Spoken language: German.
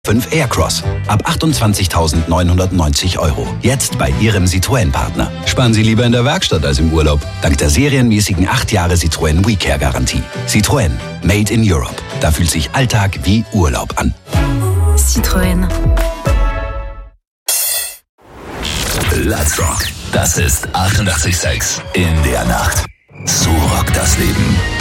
5 Aircross ab 28.990 €. Jetzt bei Ihrem Citroën-Partner. Sparen Sie lieber in der Werkstatt als im Urlaub. Dank der serienmäßigen 8 Jahre Citroën WeCare-Garantie. Citroën. Made in Europe. Da fühlt sich Alltag wie Urlaub an. Citroën. Let's Rock. Das ist 88,6 in der Nacht. So rockt das Leben.